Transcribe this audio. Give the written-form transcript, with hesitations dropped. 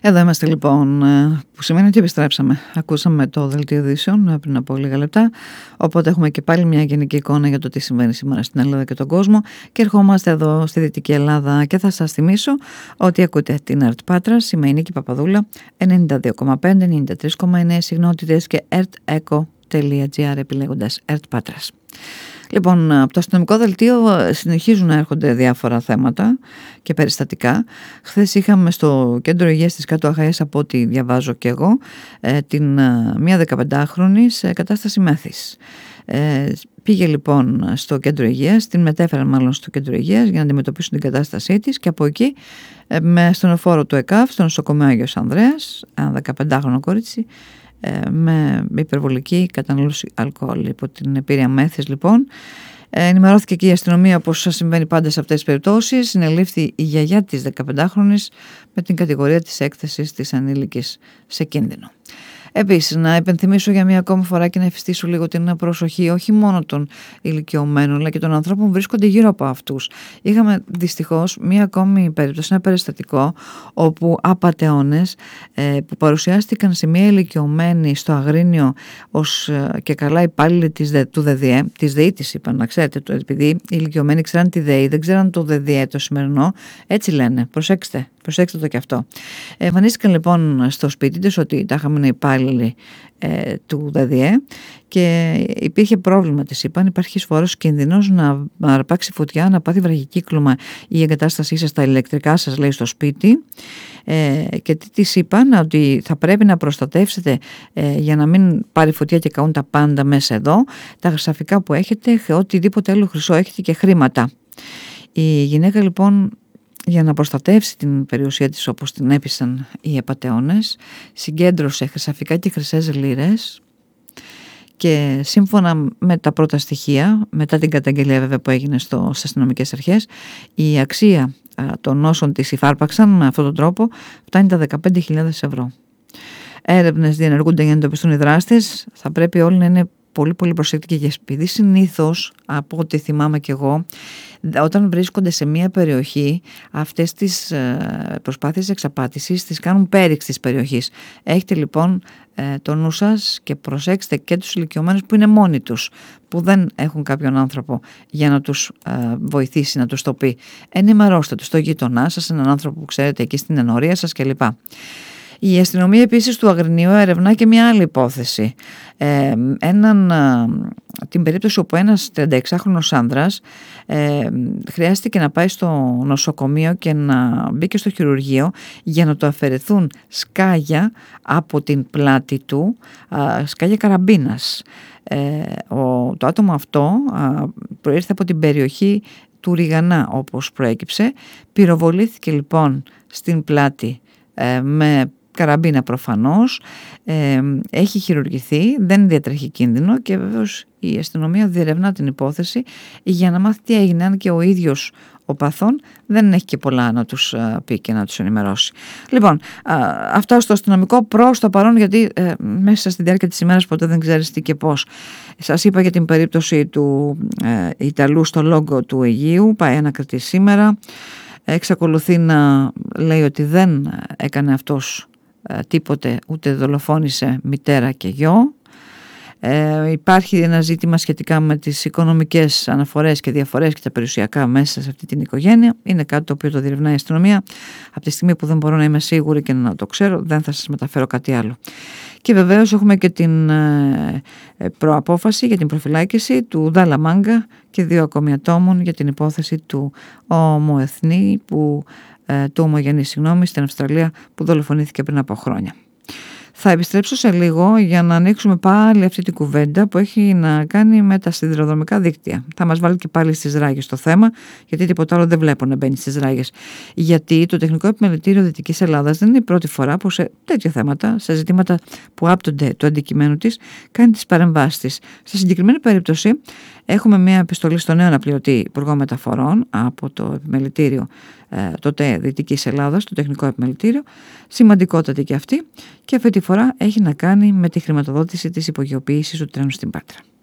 Εδώ είμαστε λοιπόν, που σημαίνει ότι επιστρέψαμε. Ακούσαμε το δελτίο ειδήσεων πριν από λίγα λεπτά, οπότε έχουμε και πάλι μια γενική εικόνα για το τι συμβαίνει σήμερα στην Ελλάδα και τον κόσμο και ερχόμαστε εδώ στη Δυτική Ελλάδα και θα σας θυμίσω ότι ακούτε την ΕΡΤ Πάτρας, είμαι η Νίκη Παπαδούλα, 92,5, 93,9 συγνότητες και erteco.gr επιλέγοντας ΕΡΤ Πάτρας. Λοιπόν, από το αστυνομικό δελτίο συνεχίζουν να έρχονται διάφορα θέματα και περιστατικά. Χθες είχαμε στο κέντρο υγείας της Κάτω Αχαΐας, από ό,τι διαβάζω και εγώ, μία 15χρονη σε κατάσταση μέθης. Πήγε λοιπόν στο κέντρο υγείας, την μετέφεραν μάλλον στο κέντρο υγείας για να αντιμετωπίσουν την κατάστασή της και από εκεί με ασθενοφόρο του ΕΚΑΒ στο νοσοκομείο Άγιος Ανδρέας, ένα 15χρονο κορίτσι, με υπερβολική κατανάλωση αλκοόλ. Υπό την επίρρεια μέθης λοιπόν ενημερώθηκε και η αστυνομία, όπως συμβαίνει πάντα σε αυτές τις περιπτώσεις. Συνελήφθη η γιαγιά της 15χρονης με την κατηγορία της έκθεσης της ανήλικης σε κίνδυνο. Επίσης, να υπενθυμίσω για μία ακόμη φορά και να εφιστήσω λίγο την προσοχή όχι μόνο των ηλικιωμένων, αλλά και των ανθρώπων που βρίσκονται γύρω από αυτούς. Είχαμε δυστυχώς μία ακόμη περίπτωση, ένα περιστατικό, όπου απατεώνες που παρουσιάστηκαν σε μία ηλικιωμένη στο Αγρίνιο ως και καλά υπάλληλοι του ΔΔΕ, της ΔΕΗ της είπαν, να ξέρετε, επειδή οι ηλικιωμένοι ξέραν τη ΔΕΗ, δεν ξέραν το ΔΔΕ το σημερινό, έτσι λένε, προσέξτε το και αυτό. Εμφανίστηκαν λοιπόν στο σπίτι της ότι τα είχαμε υπάλληλοι του ΔΔΕ και υπήρχε πρόβλημα, της είπαν, υπάρχει σοβαρός κίνδυνος να αρπάξει φωτιά, να πάθει βραχικύκλωμα η εγκατάστασή σας, τα ηλεκτρικά σας, λέει, στο σπίτι, και τι της είπαν, ότι θα πρέπει να προστατεύσετε για να μην πάρει φωτιά και καούν τα πάντα μέσα εδώ, τα χρυσαφικά που έχετε, οτιδήποτε άλλο χρυσό έχετε και χρήματα. Η γυναίκα λοιπόν, για να προστατεύσει την περιουσία της όπως την έπεισαν οι απατεώνες, συγκέντρωσε χρυσαφικά και χρυσές λίρες και σύμφωνα με τα πρώτα στοιχεία, μετά την καταγγελία βέβαια που έγινε στις αστυνομικές αρχές, η αξία των όσων της υφάρπαξαν με αυτόν τον τρόπο φτάνει τα 15.000 ευρώ. Έρευνες διενεργούνται για να εντοπιστούν οι δράστες. Θα πρέπει όλοι να είναι πολύ πολύ προσεκτικοί, και επειδή συνήθως, από ό,τι θυμάμαι κι εγώ, όταν βρίσκονται σε μια περιοχή, αυτές τις προσπάθειες εξαπάτησης τις κάνουν πέριξ της περιοχής. Έχετε λοιπόν το νου σας και προσέξτε και τους ηλικιωμένους που είναι μόνοι τους, που δεν έχουν κάποιον άνθρωπο για να τους βοηθήσει, να τους το πει. Ενημερώστε τους, το γείτονά σας, έναν άνθρωπο που ξέρετε εκεί στην ενορία σας κλπ. Η αστυνομία επίσης του Αγρινίου ερευνά και μια άλλη υπόθεση. Την περίπτωση όπου ένας 36χρονος άνδρας χρειάστηκε να πάει στο νοσοκομείο και να μπει και στο χειρουργείο για να του αφαιρεθούν σκάγια από την πλάτη του, σκάγια καραμπίνας. Το άτομο αυτό προήρθε από την περιοχή του Ριγανά, όπως προέκυψε. Πυροβολήθηκε λοιπόν στην πλάτη με καραμπίνα προφανώς, έχει χειρουργηθεί, δεν διατρέχει κίνδυνο και βεβαίως η αστυνομία διερευνά την υπόθεση για να μάθει τι έγινε, αν και ο ίδιος ο παθών δεν έχει και πολλά να τους πει και να τους ενημερώσει. Λοιπόν, αυτά στο αστυνομικό προς το παρόν, γιατί μέσα στη διάρκεια της ημέρας ποτέ δεν ξέρεις τι και πώς. Σας είπα για την περίπτωση του Ιταλού στο Λόγκο του Αιγείου, πάει ανακριτή σήμερα. Εξακολουθεί να λέει ότι δεν έκανε αυτός τίποτε, ούτε δολοφόνησε μητέρα και γιο. Υπάρχει ένα ζήτημα σχετικά με τις οικονομικές αναφορές και διαφορές και τα περιουσιακά μέσα σε αυτή την οικογένεια. Είναι κάτι το οποίο το διερευνάει η αστυνομία. Από τη στιγμή που δεν μπορώ να είμαι σίγουρη και να το ξέρω, δεν θα σας μεταφέρω κάτι άλλο. Και βεβαίως έχουμε και την προαπόφαση για την προφυλάκηση του Δάλα Μάγκα και 2 ακόμη ατόμων για την υπόθεση του ομογενή στην Αυστραλία, που δολοφονήθηκε πριν από χρόνια. Θα επιστρέψω σε λίγο για να ανοίξουμε πάλι αυτή την κουβέντα που έχει να κάνει με τα σιδηροδρομικά δίκτυα. Θα μας βάλει και πάλι στις ράγες το θέμα, γιατί τίποτα άλλο δεν βλέπω να μπαίνει στις ράγες. Γιατί το Τεχνικό Επιμελητήριο Δυτικής Ελλάδας δεν είναι η πρώτη φορά που σε τέτοια θέματα, σε ζητήματα που άπτονται του αντικειμένου της, κάνει τις παρεμβάσεις της. Στη συγκεκριμένη περίπτωση έχουμε μια επιστολή στο νέο αναπληρωτή Υπουργό Μεταφορών από το Επιμελητήριο τότε Δυτικής Ελλάδας, το Τεχνικό Επιμελητήριο, σημαντικότατη και αυτή, και αυτή τη φορά έχει να κάνει με τη χρηματοδότηση της υπογειοποίησης του τρένου στην Πάτρα.